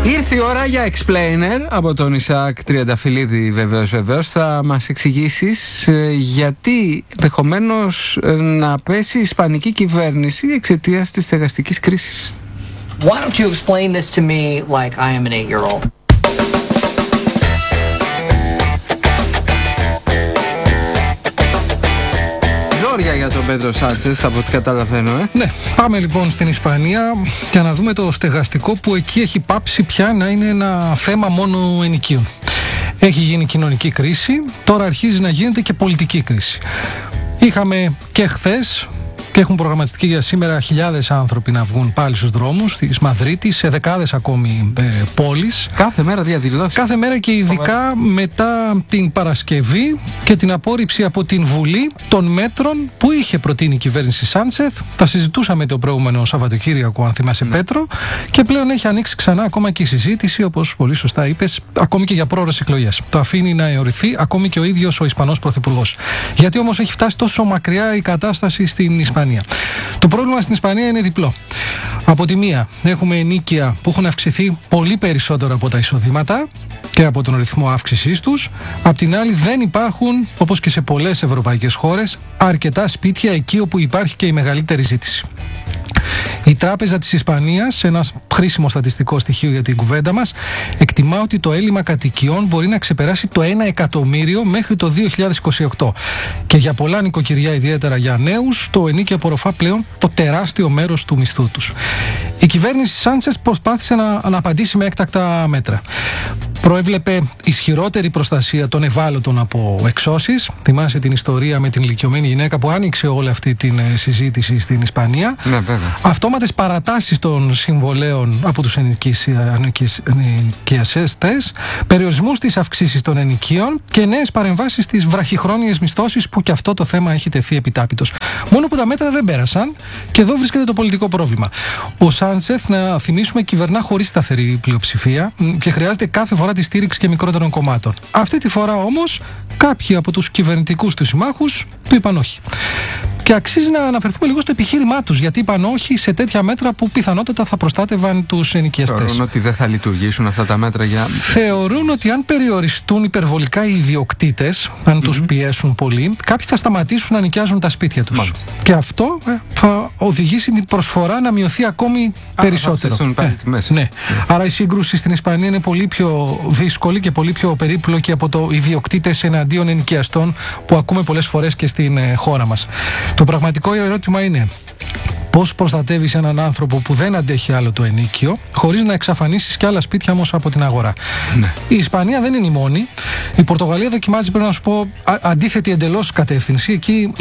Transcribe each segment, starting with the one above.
Ήρθε η ώρα για Explainer από τον Ισαάκ Τριανταφυλλίδη. Βεβαίως θα μας εξηγήσεις γιατί ενδεχομένως να πέσει η ισπανική κυβέρνηση εξαιτίας της στεγαστικής κρίσης. Why don't you explain this to me like I am an 8-year-old? Για τον Πέντρο Σάντσεθ, από ό,τι καταλαβαίνω. Ναι, πάμε λοιπόν στην Ισπανία για να δούμε το στεγαστικό που εκεί έχει πάψει πια να είναι ένα θέμα μόνο ενοικίων. Έχει γίνει κοινωνική κρίση, τώρα αρχίζει να γίνεται και πολιτική κρίση. Είχαμε και χθες και έχουν προγραμματιστεί για σήμερα χιλιάδες άνθρωποι να βγουν πάλι στους δρόμους της Μαδρίτης, σε δεκάδες ακόμη πόλεις. Κάθε μέρα διαδηλώσεις. Κάθε μέρα και ειδικά μετά την Παρασκευή και την απόρριψη από την Βουλή των μέτρων που είχε προτείνει η κυβέρνηση Σάντσεθ. Τα συζητούσαμε το προηγούμενο Σαββατοκύριακο, αν θυμάσαι, Πέτρο, και πλέον έχει ανοίξει ξανά ακόμα και η συζήτηση, όπως πολύ σωστά είπες, ακόμη και για πρόορες εκλογές. Το αφήνει να αιωρηθεί ακόμη και ο ίδιος ο Ισπανός Πρωθυπουργός. Γιατί όμως έχει φτάσει τόσο μακριά η κατάσταση στην Ισπανία? Το πρόβλημα στην Ισπανία είναι διπλό. Από τη μία έχουμε ενοίκια που έχουν αυξηθεί πολύ περισσότερο από τα εισοδήματα και από τον ρυθμό αύξησής τους. Απ' την άλλη δεν υπάρχουν, όπως και σε πολλές ευρωπαϊκές χώρες, αρκετά σπίτια εκεί όπου υπάρχει και η μεγαλύτερη ζήτηση. Η Τράπεζα της Ισπανίας, ένα χρήσιμο στατιστικό στοιχείο για την κουβέντα μας, εκτιμά ότι το έλλειμμα κατοικιών μπορεί να ξεπεράσει το 1 εκατομμύριο μέχρι το 2028. Και για πολλά νοικοκυριά, ιδιαίτερα για νέους, το ενοίκιο απορροφά πλέον το τεράστιο μέρος του μισθού τους. Η κυβέρνηση Σάντσεθ προσπάθησε να απαντήσει με έκτακτα μέτρα. Προέβλεπε ισχυρότερη προστασία των ευάλωτων από εξώσεις. Θυμάσαι την ιστορία με την ηλικιωμένη γυναίκα που άνοιξε όλη αυτή την συζήτηση στην Ισπανία. Ναι, βέβαια. Αυτόματες παρατάσεις των συμβολέων από τους ενοικιαστές, περιορισμούς στις αυξήσεις των ενοικίων και νέες παρεμβάσεις στις βραχυχρόνιες μισθώσεις, που και αυτό το θέμα έχει τεθεί επιτάπητος. Μόνο που τα μέτρα δεν πέρασαν και εδώ βρίσκεται το πολιτικό πρόβλημα. Ο Σάντσεθ, να θυμίσουμε, κυβερνά χωρίς σταθερή πλειοψηφία και χρειάζεται κάθε φορά τη στήριξη και μικρότερων κομμάτων. Αυτή τη φορά όμως κάποιοι από τους κυβερνητικούς του συμμάχους του είπαν όχι. Και αξίζει να αναφερθούμε λίγο στο επιχείρημά τους, γιατί είπαν όχι σε τέτοια μέτρα που πιθανότατα θα προστάτευαν τους ενοικιαστές. Θεωρούν ότι δεν θα λειτουργήσουν αυτά τα μέτρα για... Θεωρούν ότι αν περιοριστούν υπερβολικά οι ιδιοκτήτες, αν τους πιέσουν πολύ, κάποιοι θα σταματήσουν να νοικιάζουν τα σπίτια τους. Μάλιστα. Και αυτό θα οδηγήσει την προσφορά να μειωθεί ακόμη περισσότερο. Ναι. Άρα η σύγκρουση στην Ισπανία είναι πολύ πιο δύσκολη και πολύ πιο περίπλοκη από το ιδιοκτήτες εναντίον ενοικιαστών που ακούμε πολλές φορές και στην χώρα μας. Το πραγματικό ερώτημα είναι πώς προστατεύεις έναν άνθρωπο που δεν αντέχει άλλο το ενοίκιο, χωρίς να εξαφανίσεις και άλλα σπίτια όμως από την αγορά. Ναι. Η Ισπανία δεν είναι η μόνη. Η Πορτογαλία δοκιμάζει, πρέπει να σου πω, αντίθετη εντελώς κατεύθυνση. Εκεί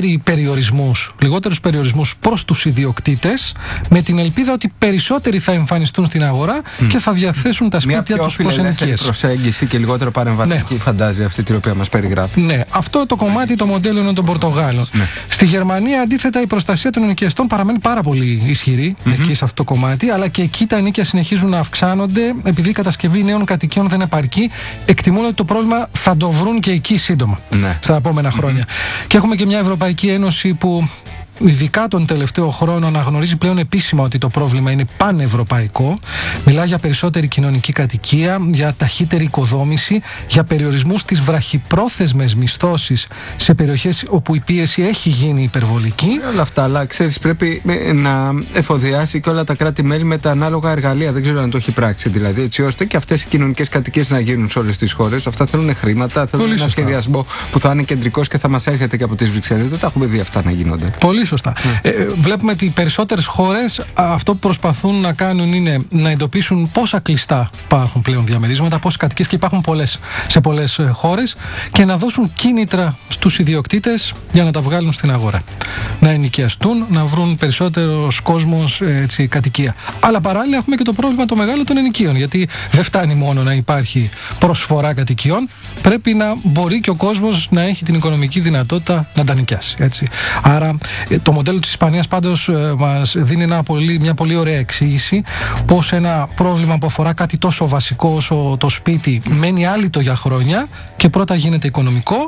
λιγότερους περιορισμούς προς τους ιδιοκτήτες, με την ελπίδα ότι περισσότεροι θα εμφανιστούν στην αγορά και θα διαθέσουν τα σπίτια τους προς ενοικίες. Μια προσέγγιση και λιγότερο παρεμβατική, ναι, φαντάζει αυτή την οποία μας περιγράφει. Ναι, αυτό το κομμάτι, το μοντέλο είναι των Πορτογάλων. Ναι. Στη Γερμανία, αντίθετα, η προστασία των ενοικιαστών παραμένει πάρα πολύ ισχυρή εκεί σε αυτό το κομμάτι, αλλά και εκεί τα ενοίκια συνεχίζουν να αυξάνονται επειδή η κατασκευή νέων κατοικιών δεν επαρκεί. Εκτιμούν ότι το πρόβλημα θα το βρουν και εκεί σύντομα, ναι, στα επόμενα χρόνια. Και έχουμε και μια Ευρωπαϊκή Ένωση που ειδικά τον τελευταίο χρόνο αναγνωρίζει πλέον επίσημα ότι το πρόβλημα είναι πανευρωπαϊκό. Μιλά για περισσότερη κοινωνική κατοικία, για ταχύτερη οικοδόμηση, για περιορισμούς στις βραχυπρόθεσμες μισθώσεις σε περιοχές όπου η πίεση έχει γίνει υπερβολική. Όλα αυτά, αλλά ξέρεις, πρέπει να εφοδιάσει και όλα τα κράτη-μέλη με τα ανάλογα εργαλεία. Δεν ξέρω αν το έχει πράξει, δηλαδή, έτσι ώστε και αυτές οι κοινωνικές κατοικίες να γίνουν σε όλες τις χώρες. Αυτά θέλουν χρήματα, θέλουν ένα σχεδιασμό που θα είναι κεντρικός και θα μας έρχεται και από τις Βρυξέλλες. Δεν τα έχουμε δει αυτά να γίνονται. Πολύ σωστά. Βλέπουμε ότι οι περισσότερες χώρες αυτό που προσπαθούν να κάνουν είναι να εντοπίσουν πόσα κλειστά υπάρχουν πλέον διαμερίσματα, πόσες κατοικίες, και υπάρχουν σε πολλές χώρες, και να δώσουν κίνητρα στους ιδιοκτήτες για να τα βγάλουν στην αγορά. Να ενοικιαστούν, να βρουν περισσότερος κόσμος κατοικία. Αλλά παράλληλα έχουμε και το πρόβλημα το μεγάλο των ενοικίων, γιατί δεν φτάνει μόνο να υπάρχει προσφορά κατοικιών, πρέπει να μπορεί και ο κόσμος να έχει την οικονομική δυνατότητα να τα νοικιάσει. Έτσι. Άρα το μοντέλο της Ισπανίας πάντως μας δίνει μια πολύ ωραία εξήγηση πως ένα πρόβλημα που αφορά κάτι τόσο βασικό όσο το σπίτι μένει άλυτο για χρόνια και πρώτα γίνεται οικονομικό,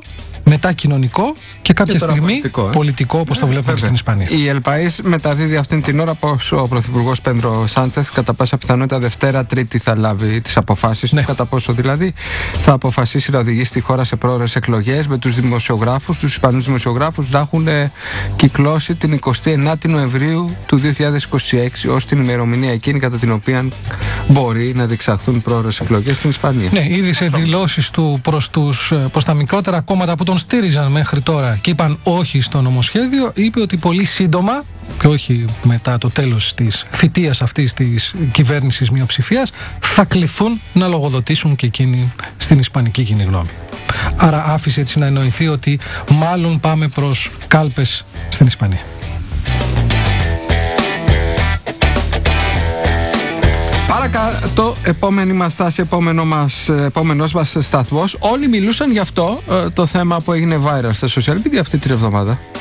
μετά κοινωνικό και κάποια στιγμή πολιτικό, όπως το βλέπουμε στην Ισπανία. Η El País μεταδίδει αυτήν την ώρα πως ο Πρωθυπουργός Πέντρο Σάντσεθ κατά πάσα πιθανότητα Δευτέρα-Τρίτη θα λάβει τις αποφάσεις του, κατά πόσο δηλαδή θα αποφασίσει να οδηγήσει τη χώρα σε πρόορες εκλογές, με τους δημοσιογράφους, τους Ισπανούς δημοσιογράφους να έχουν κυκλώσει την 29η Νοεμβρίου του 2026 ως την ημερομηνία εκείνη κατά την οποία μπορεί να διεξαχθούν πρόορες εκλογές στην Ισπανία. Ναι, ήδη σε δηλώσεις του προς τα μικρότερα κόμματα που τον στήριζαν μέχρι τώρα και είπαν όχι στο νομοσχέδιο, είπε ότι πολύ σύντομα, και όχι μετά το τέλος της θητείας αυτής της κυβέρνησης μειοψηφίας, θα κληθούν να λογοδοτήσουν και εκείνοι στην ισπανική κοινή γνώμη. Άρα άφησε έτσι να εννοηθεί ότι μάλλον πάμε προς κάλπες στην Ισπανία. Παρακάτω, επόμενη μας στάση, επόμενος μας σταθμός. Όλοι μιλούσαν γι' αυτό το θέμα που έγινε viral στα social media αυτή την εβδομάδα.